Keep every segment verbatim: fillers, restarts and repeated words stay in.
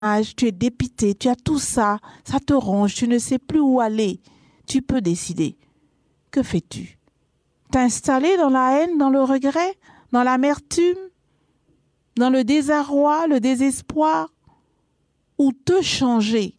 tu es dépité, tu as tout ça, ça te ronge, tu ne sais plus où aller. Tu peux décider. Que fais-tu? T'installer dans la haine, dans le regret, dans l'amertume, dans le désarroi, le désespoir, ou te changer,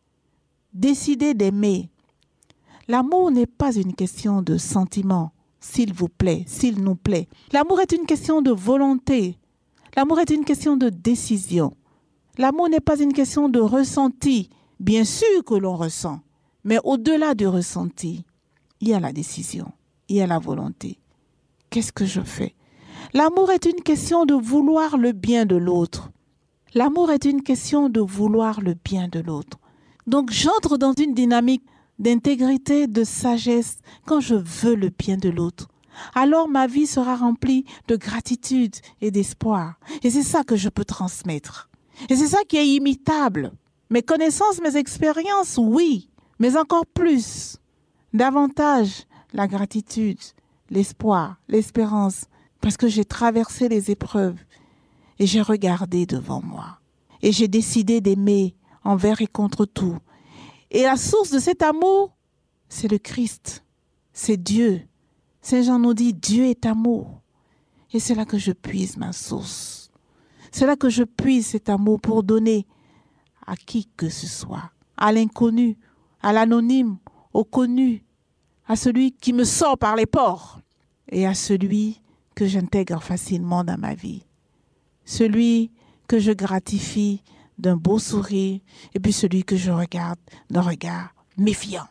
décider d'aimer. L'amour n'est pas une question de sentiment, s'il vous plaît, s'il nous plaît. L'amour est une question de volonté. L'amour est une question de décision. L'amour n'est pas une question de ressenti. Bien sûr que l'on ressent, mais au-delà du ressenti, il y a la décision, il y a la volonté. Qu'est-ce que je fais? L'amour est une question de vouloir le bien de l'autre. L'amour est une question de vouloir le bien de l'autre. Donc j'entre dans une dynamique d'intégrité, de sagesse quand je veux le bien de l'autre. Alors ma vie sera remplie de gratitude et d'espoir. Et c'est ça que je peux transmettre. Et c'est ça qui est imitable. Mes connaissances, mes expériences, oui, mais encore plus, davantage la gratitude, l'espoir, l'espérance, parce que j'ai traversé les épreuves et j'ai regardé devant moi. Et j'ai décidé d'aimer envers et contre tout. Et la source de cet amour, c'est le Christ, c'est Dieu. Saint Jean nous dit, Dieu est amour. Et c'est là que je puise ma source. C'est là que je puise cet amour pour donner à qui que ce soit, à l'inconnu, à l'anonyme, au connu, à celui qui me sort par les pores et à celui que j'intègre facilement dans ma vie. Celui que je gratifie d'un beau sourire et puis celui que je regarde d'un regard méfiant.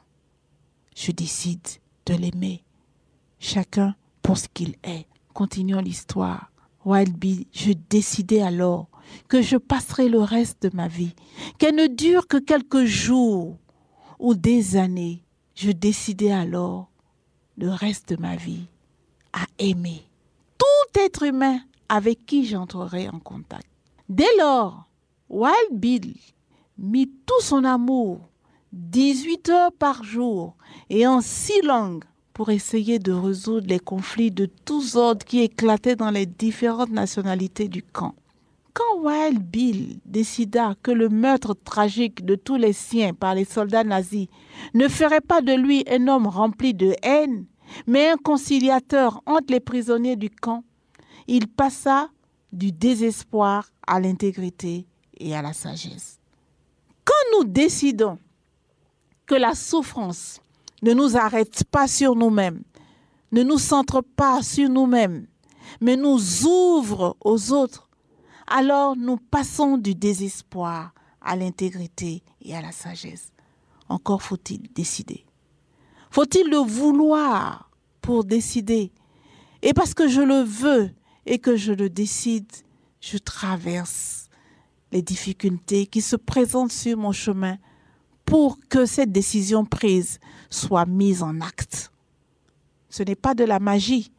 Je décide de l'aimer, chacun pour ce qu'il est. Continuons l'histoire. Wild Bill, je décidai alors que je passerai le reste de ma vie, qu'elle ne dure que quelques jours ou des années. Je décidai alors le reste de ma vie à aimer tout être humain avec qui j'entrerai en contact. Dès lors, Wild Bill mit tout son amour, dix-huit heures par jour et en six langues, pour essayer de résoudre les conflits de tous ordres qui éclataient dans les différentes nationalités du camp. Quand Wild Bill décida que le meurtre tragique de tous les siens par les soldats nazis ne ferait pas de lui un homme rempli de haine, mais un conciliateur entre les prisonniers du camp, il passa du désespoir à l'intégrité et à la sagesse. Quand nous décidons que la souffrance ne nous arrête pas sur nous-mêmes, ne nous centre pas sur nous-mêmes, mais nous ouvre aux autres, alors nous passons du désespoir à l'intégrité et à la sagesse. Encore faut-il décider. Faut-il le vouloir pour décider? Et parce que je le veux et que je le décide, je traverse les difficultés qui se présentent sur mon chemin pour que cette décision prise soit mise en acte. Ce n'est pas de la magie.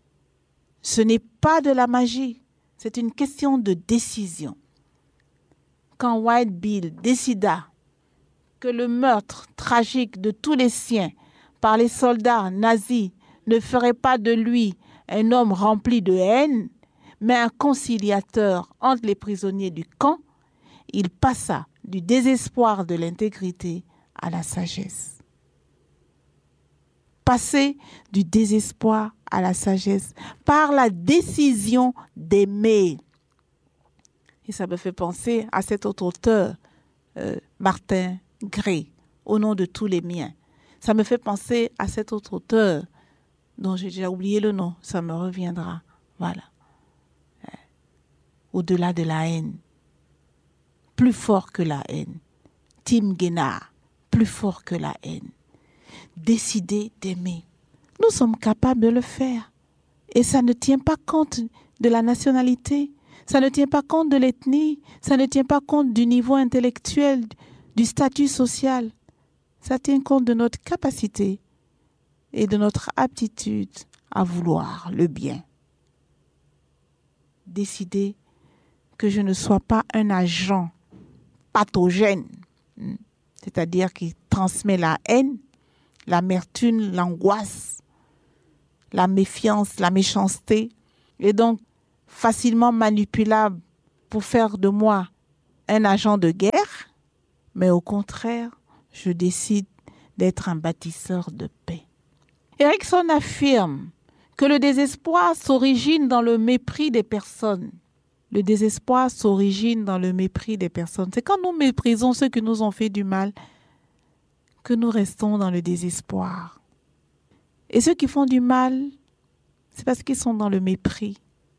Ce n'est pas de la magie. C'est une question de décision. Quand Wild Bill décida que le meurtre tragique de tous les siens par les soldats nazis ne ferait pas de lui un homme rempli de haine, mais un conciliateur entre les prisonniers du camp, il passa du désespoir de l'intégrité à la sagesse. Passer du désespoir à la sagesse par la décision d'aimer. Et ça me fait penser à cet autre auteur, euh, Martin Gray, au nom de tous les miens. Ça me fait penser à cet autre auteur dont j'ai déjà oublié le nom, ça me reviendra. Voilà. Euh, au-delà de la haine. Plus fort que la haine. Tim Guénard, plus fort que la haine. Décider d'aimer. Nous sommes capables de le faire. Et ça ne tient pas compte de la nationalité, ça ne tient pas compte de l'ethnie, ça ne tient pas compte du niveau intellectuel, du statut social. Ça tient compte de notre capacité et de notre aptitude à vouloir le bien. Décider que je ne sois pas un agent pathogène, c'est-à-dire qui transmet la haine, l'amertume, l'angoisse, la méfiance, la méchanceté, et donc facilement manipulable pour faire de moi un agent de guerre, mais au contraire, je décide d'être un bâtisseur de paix. Erickson affirme que le désespoir s'origine dans le mépris des personnes. Le désespoir s'origine dans le mépris des personnes. C'est quand nous méprisons ceux qui nous ont fait du mal que nous restons dans le désespoir. Et ceux qui font du mal, c'est parce qu'ils sont dans le mépris.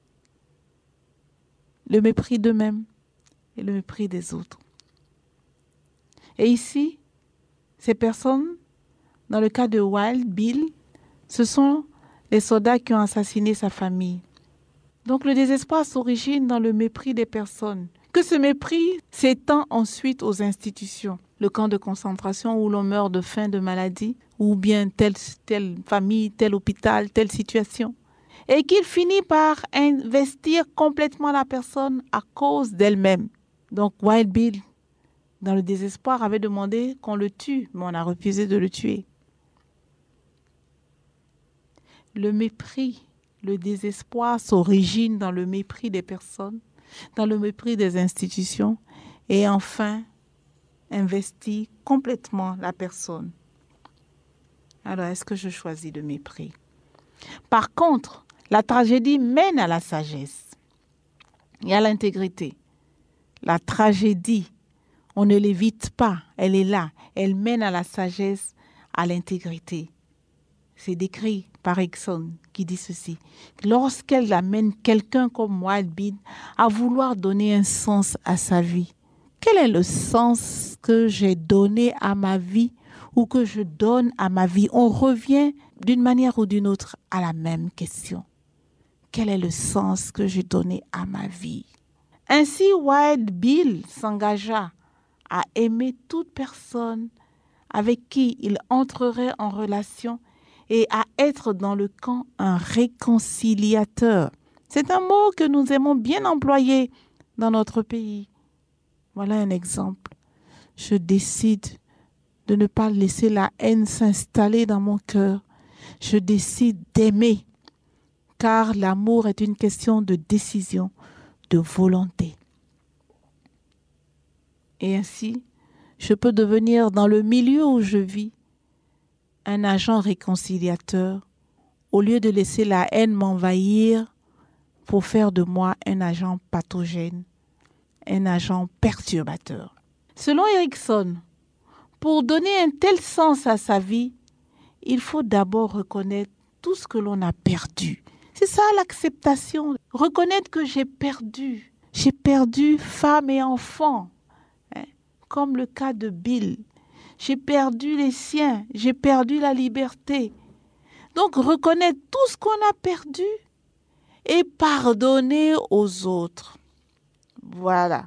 Le mépris d'eux-mêmes et le mépris des autres. Et ici, ces personnes, dans le cas de Wild Bill, ce sont les soldats qui ont assassiné sa famille. Donc le désespoir s'origine dans le mépris des personnes. Que ce mépris s'étend ensuite aux institutions. Le camp de concentration où l'on meurt de faim, de maladie, ou bien telle, telle famille, tel hôpital, telle situation. Et qu'il finit par investir complètement la personne à cause d'elle-même. Donc Wild Bill, dans le désespoir, avait demandé qu'on le tue, mais on a refusé de le tuer. Le mépris, le désespoir s'origine dans le mépris des personnes, dans le mépris des institutions et enfin investit complètement la personne. Alors, est-ce que je choisis le mépris? Par contre, la tragédie mène à la sagesse et à l'intégrité. La tragédie, on ne l'évite pas, elle est là, elle mène à la sagesse, à l'intégrité. C'est décrit par Erickson qui dit ceci. Lorsqu'elle amène quelqu'un comme Wild Bill à vouloir donner un sens à sa vie, quel est le sens que j'ai donné à ma vie ou que je donne à ma vie? On revient d'une manière ou d'une autre à la même question. Quel est le sens que j'ai donné à ma vie? Ainsi, Wild Bill s'engagea à aimer toute personne avec qui il entrerait en relation et à être dans le camp un réconciliateur. C'est un mot que nous aimons bien employer dans notre pays. Voilà un exemple. Je décide de ne pas laisser la haine s'installer dans mon cœur. Je décide d'aimer, car l'amour est une question de décision, de volonté. Et ainsi, je peux devenir dans le milieu où je vis un agent réconciliateur au lieu de laisser la haine m'envahir pour faire de moi un agent pathogène, un agent perturbateur. Selon Erickson, pour donner un tel sens à sa vie, il faut d'abord reconnaître tout ce que l'on a perdu. C'est ça l'acceptation. Reconnaître que j'ai perdu. J'ai perdu femme et enfant, hein, comme le cas de Bill. J'ai perdu les siens, j'ai perdu la liberté. Donc reconnaître tout ce qu'on a perdu et pardonner aux autres. Voilà.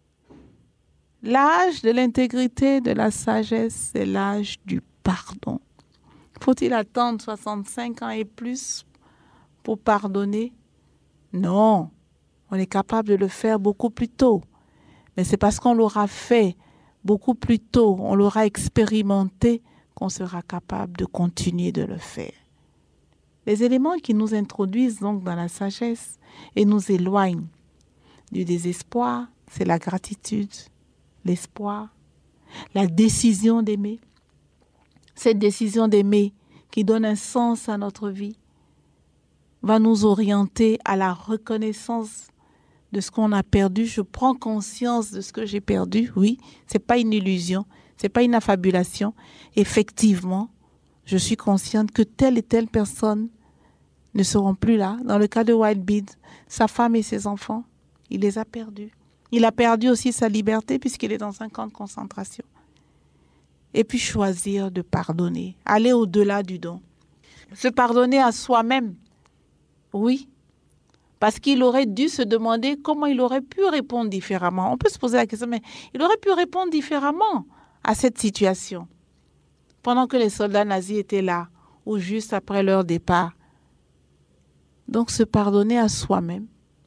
L'âge de l'intégrité, de la sagesse, c'est l'âge du pardon. Faut-il attendre soixante-cinq ans et plus pour pardonner? Non, on est capable de le faire beaucoup plus tôt. Mais c'est parce qu'on l'aura fait beaucoup plus tôt, on l'aura expérimenté, qu'on sera capable de continuer de le faire. Les éléments qui nous introduisent donc dans la sagesse et nous éloignent du désespoir, c'est la gratitude, l'espoir, la décision d'aimer. Cette décision d'aimer qui donne un sens à notre vie va nous orienter à la reconnaissance de ce qu'on a perdu. Je prends conscience de ce que j'ai perdu. Oui, ce n'est pas une illusion, ce n'est pas une affabulation. Effectivement, je suis consciente que telle et telle personne ne seront plus là. Dans le cas de Wild Bill, sa femme et ses enfants, il les a perdus. Il a perdu aussi sa liberté puisqu'il est dans un camp de concentration. Et puis choisir de pardonner, aller au-delà du don. Se pardonner à soi-même, oui. Parce qu'il aurait dû se demander comment il aurait pu répondre différemment. On peut se poser la question, mais il aurait pu répondre différemment à cette situation. Pendant que les soldats nazis étaient là, ou juste après leur départ. Donc se pardonner à soi-même.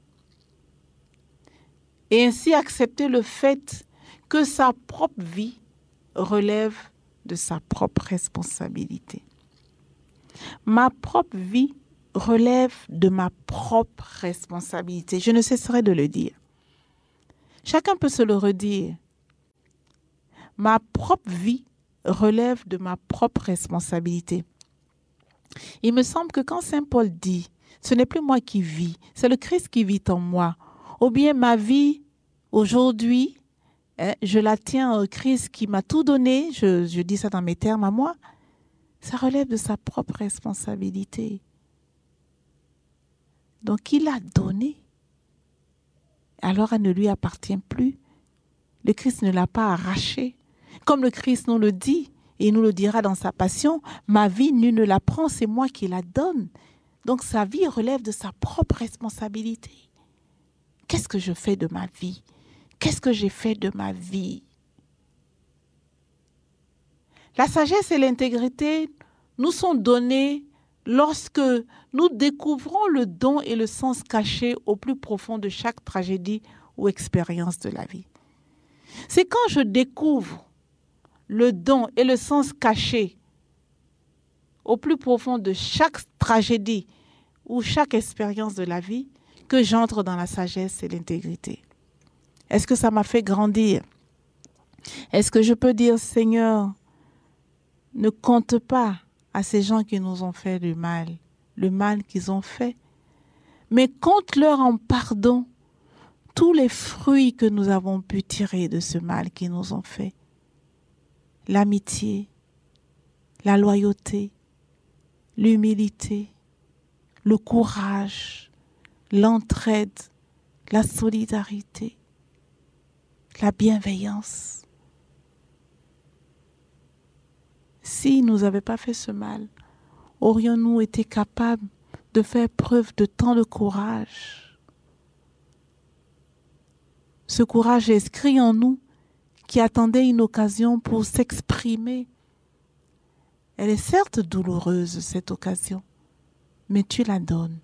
Et ainsi accepter le fait que sa propre vie relève de sa propre responsabilité. Ma propre vie relève de ma propre responsabilité. Je ne cesserai de le dire. Chacun peut se le redire. Ma propre vie relève de ma propre responsabilité. Il me semble que quand Saint Paul dit « Ce n'est plus moi qui vis, c'est le Christ qui vit en moi », ou bien ma vie aujourd'hui, hein, je la tiens au Christ qui m'a tout donné, je, je dis ça dans mes termes à moi, ça relève de sa propre responsabilité. Donc il a donné, alors elle ne lui appartient plus. Le Christ ne l'a pas arraché. Comme le Christ nous le dit, et il nous le dira dans sa passion, ma vie, nul ne la prend, c'est moi qui la donne. Donc sa vie relève de sa propre responsabilité. Qu'est-ce que je fais de ma vie? Qu'est-ce que j'ai fait de ma vie? La sagesse et l'intégrité nous sont données lorsque nous découvrons le don et le sens caché au plus profond de chaque tragédie ou expérience de la vie. C'est quand je découvre le don et le sens caché au plus profond de chaque tragédie ou chaque expérience de la vie que j'entre dans la sagesse et l'intégrité. Est-ce que ça m'a fait grandir? Est-ce que je peux dire, Seigneur, ne compte pas à ces gens qui nous ont fait du mal, le mal qu'ils ont fait, mais compte-leur en pardon tous les fruits que nous avons pu tirer de ce mal qu'ils nous ont fait. L'amitié, la loyauté, l'humilité, le courage, l'entraide, la solidarité, la bienveillance. S'ils ne nous avaient pas fait ce mal, aurions-nous été capables de faire preuve de tant de courage? Ce courage inscrit en nous qui attendait une occasion pour s'exprimer. Elle est certes douloureuse, cette occasion, mais tu la donnes.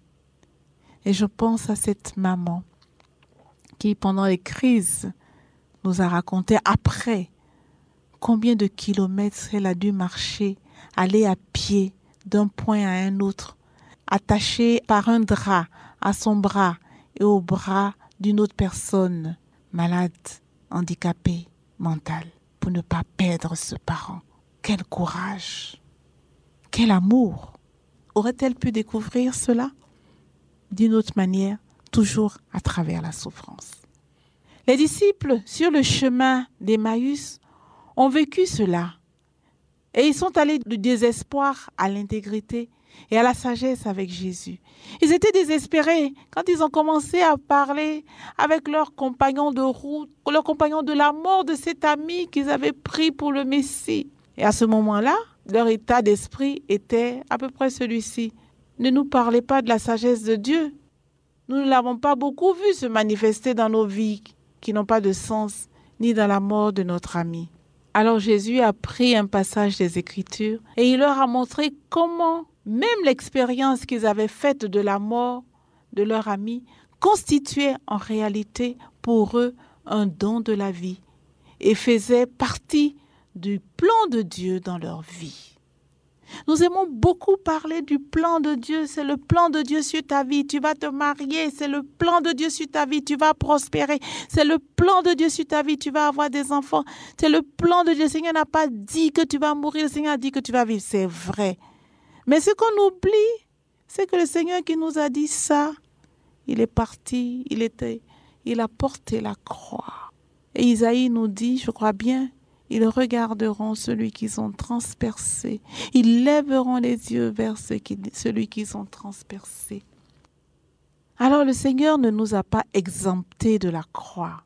Et je pense à cette maman qui, pendant les crises, nous a raconté après combien de kilomètres elle a dû marcher, aller à pied d'un point à un autre, attachée par un drap à son bras et au bras d'une autre personne malade, handicapée, mentale, pour ne pas perdre ce parent. Quel courage! Quel amour! Aurait-elle pu découvrir cela d'une autre manière, toujours à travers la souffrance? Les disciples, sur le chemin d'Emmaüs, ont vécu cela. Et ils sont allés du désespoir à l'intégrité et à la sagesse avec Jésus. Ils étaient désespérés quand ils ont commencé à parler avec leurs compagnons de route, leurs compagnons de la mort de cet ami qu'ils avaient pris pour le Messie. Et à ce moment-là, leur état d'esprit était à peu près celui-ci. Ne nous parlez pas de la sagesse de Dieu. Nous ne l'avons pas beaucoup vu se manifester dans nos vies qui n'ont pas de sens, ni dans la mort de notre ami. Alors Jésus a pris un passage des Écritures et il leur a montré comment même l'expérience qu'ils avaient faite de la mort de leur ami constituait en réalité pour eux un don de la vie et faisait partie du plan de Dieu dans leur vie. Nous aimons beaucoup parler du plan de Dieu. C'est le plan de Dieu sur ta vie. Tu vas te marier. C'est le plan de Dieu sur ta vie. Tu vas prospérer. C'est le plan de Dieu sur ta vie. Tu vas avoir des enfants. C'est le plan de Dieu. Le Seigneur n'a pas dit que tu vas mourir. Le Seigneur a dit que tu vas vivre. C'est vrai. Mais ce qu'on oublie, c'est que le Seigneur qui nous a dit ça, il est parti. Il était, il a porté la croix. Et Isaïe nous dit, je crois bien, ils regarderont celui qu'ils ont transpercé. Ils lèveront les yeux vers celui qu'ils ont transpercé. Alors le Seigneur ne nous a pas exemptés de la croix.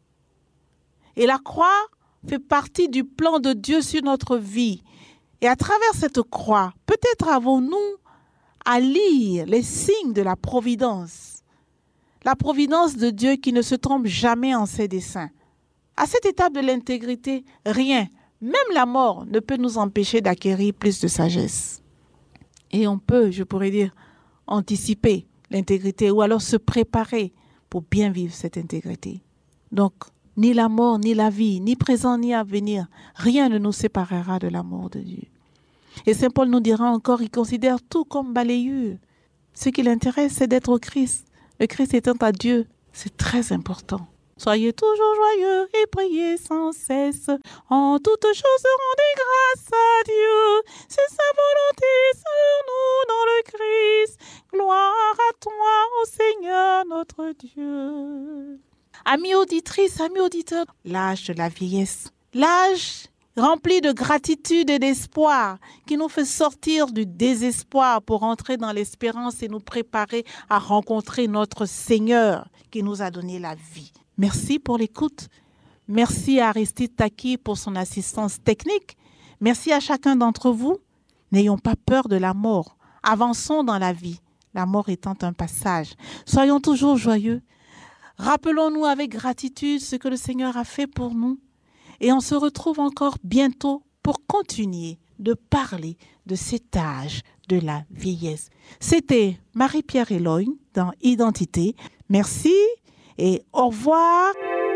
Et la croix fait partie du plan de Dieu sur notre vie. Et à travers cette croix, peut-être avons-nous à lire les signes de la providence. La providence de Dieu qui ne se trompe jamais en ses desseins. À cette étape de l'intégrité, rien, même la mort, ne peut nous empêcher d'acquérir plus de sagesse. Et on peut, je pourrais dire, anticiper l'intégrité ou alors se préparer pour bien vivre cette intégrité. Donc, ni la mort, ni la vie, ni présent, ni à venir, rien ne nous séparera de l'amour de Dieu. Et Saint Paul nous dira encore, il considère tout comme balayure. Ce qui l'intéresse, c'est d'être au Christ. Le Christ étant à Dieu, c'est très important. Soyez toujours joyeux et priez sans cesse. En toutes choses, rendez grâce à Dieu. C'est sa volonté sur nous dans le Christ. Gloire à toi, ô Seigneur notre Dieu. Amis auditrices, amis auditeurs, l'âge de la vieillesse, l'âge rempli de gratitude et d'espoir, qui nous fait sortir du désespoir pour entrer dans l'espérance et nous préparer à rencontrer notre Seigneur qui nous a donné la vie. Merci pour l'écoute. Merci à Aristide Taki pour son assistance technique. Merci à chacun d'entre vous. N'ayons pas peur de la mort. Avançons dans la vie, la mort étant un passage. Soyons toujours joyeux. Rappelons-nous avec gratitude ce que le Seigneur a fait pour nous. Et on se retrouve encore bientôt pour continuer de parler de cet âge de la vieillesse. C'était Marie-Pierre Elogne dans Identité. Merci et au revoir.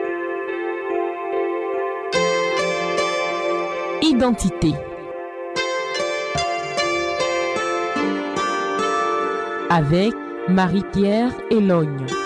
Identité. Avec Marie-Pierre Elogne.